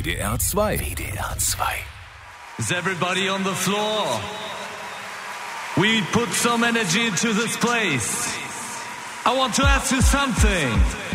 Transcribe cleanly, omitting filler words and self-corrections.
WDR 2. WDR 2. Is everybody on the floor? We put some energy into this place. I want to ask you something.